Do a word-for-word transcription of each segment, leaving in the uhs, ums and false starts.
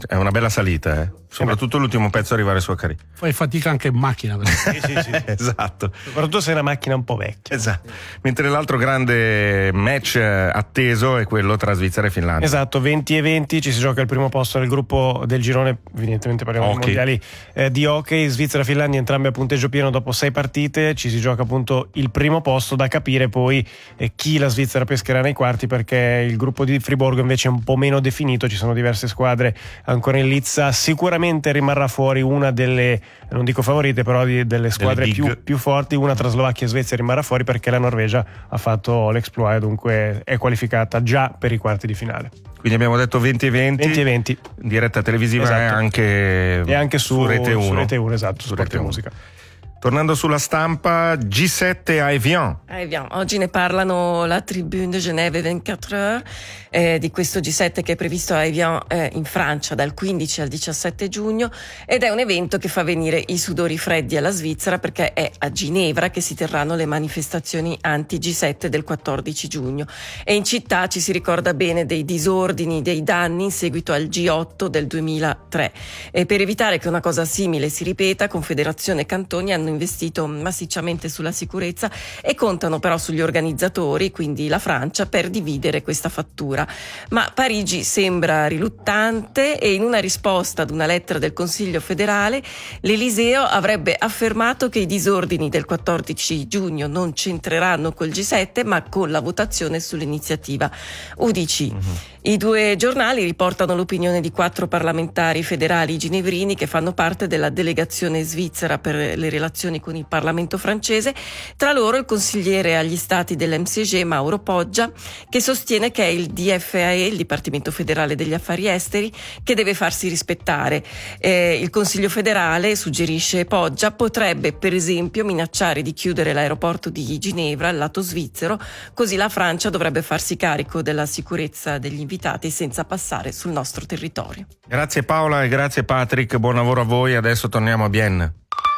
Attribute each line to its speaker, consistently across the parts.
Speaker 1: è una bella salita, eh. Soprattutto l'ultimo pezzo arrivare su a Carì.
Speaker 2: Fai fatica anche in macchina.
Speaker 3: Sì, sì, sì.
Speaker 1: Esatto.
Speaker 3: Soprattutto se è una macchina un po' vecchia.
Speaker 1: Esatto. Mentre l'altro grande match atteso è quello tra Svizzera e Finlandia.
Speaker 3: Esatto, venti e venti, ci si gioca il primo posto nel gruppo del girone, evidentemente parliamo di mondiali eh, di hockey. Svizzera-Finlandia entrambe a punteggio pieno dopo sei partite, ci si gioca appunto il primo posto, da capire poi eh, chi la Svizzera pescherà nei quarti, perché il gruppo di Friburgo invece è un po' meno definito, ci sono diverse squadre ancora in lizza. Sicuramente rimarrà fuori una delle, non dico favorite, però di, delle squadre
Speaker 1: delle
Speaker 3: più, più forti, una tra Slovacchia e Svezia rimarrà fuori perché la Norvegia ha fatto l'exploit e dunque è qualificata già per i quarti di finale.
Speaker 1: Quindi abbiamo detto venti e venti,
Speaker 3: venti e venti.
Speaker 1: diretta televisiva,
Speaker 3: Esatto.
Speaker 1: e anche,
Speaker 3: e anche su,
Speaker 1: su Rete uno.
Speaker 3: Su Rete uno, esatto,
Speaker 1: su
Speaker 3: Sport
Speaker 1: Rete
Speaker 3: e
Speaker 1: uno.
Speaker 3: Musica.
Speaker 1: Tornando sulla stampa, G sette a Evian.
Speaker 4: Evian. Oggi ne parlano la Tribune de Genève ventiquattro heures eh, di questo G sette che è previsto a Evian eh, in Francia dal quindici al diciassette giugno, ed è un evento che fa venire i sudori freddi alla Svizzera perché è a Ginevra che si terranno le manifestazioni anti G sette del quattordici giugno, e in città ci si ricorda bene dei disordini, dei danni in seguito al G otto del duemilatré, e per evitare che una cosa simile si ripeta, Confederazione e cantoni hanno investito massicciamente sulla sicurezza e contano però sugli organizzatori, quindi la Francia, per dividere questa fattura. Ma Parigi sembra riluttante e in una risposta ad una lettera del Consiglio federale l'Eliseo avrebbe affermato che i disordini del quattordici giugno non c'entreranno col G sette ma con la votazione sull'iniziativa U D C. Mm-hmm. I due giornali riportano l'opinione di quattro parlamentari federali ginevrini che fanno parte della delegazione svizzera per le relazioni con il Parlamento francese, tra loro il consigliere agli stati dell'M C G Mauro Poggia, che sostiene che è il D F A E, il Dipartimento Federale degli Affari Esteri, che deve farsi rispettare. Eh, il Consiglio federale, suggerisce Poggia, potrebbe per esempio minacciare di chiudere l'aeroporto di Ginevra al lato svizzero, così la Francia dovrebbe farsi carico della sicurezza degli invitati senza passare sul nostro territorio.
Speaker 1: Grazie Paola e grazie Patrick, buon lavoro a voi. Adesso torniamo a Bienne.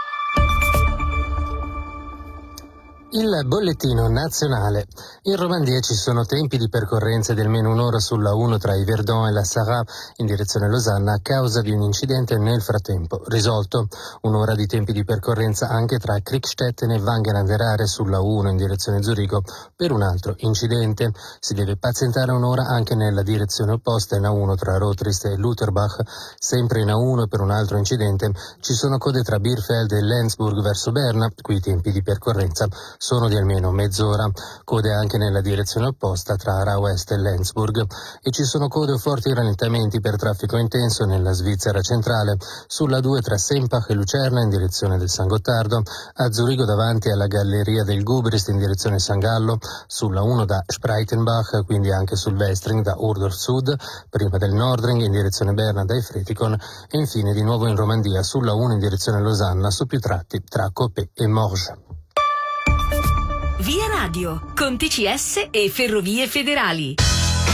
Speaker 5: Il bollettino nazionale. In Romandie ci sono tempi di percorrenza di almeno un'ora sulla uno tra Yverdon e la Sarraz in direzione Losanna a causa di un incidente nel frattempo risolto. Un'ora di tempi di percorrenza anche tra Kriegstetten e Wangen-an-der-Aare sulla uno in direzione Zurigo per un altro incidente. Si deve pazientare un'ora anche nella direzione opposta in A uno tra Rotrist e Lutherbach. Sempre in A uno per un altro incidente ci sono code tra Birfeld e Lenzburg verso Berna, qui i tempi di percorrenza sono di almeno mezz'ora. Code anche nella direzione opposta tra Arau Est e Lenzburg, e ci sono code o forti rallentamenti per traffico intenso nella Svizzera centrale sulla due tra Sempach e Lucerna in direzione del San Gottardo, a Zurigo davanti alla galleria del Gubrist in direzione San Gallo, sulla uno da Spreitenbach, quindi anche sul Westring da Urdorf Sud, prima del Nordring in direzione Berna da Efretikon, e infine di nuovo in Romandia sulla uno in direzione Losanna su più tratti tra Copé e Morges.
Speaker 6: Via Radio, con T C S e Ferrovie Federali.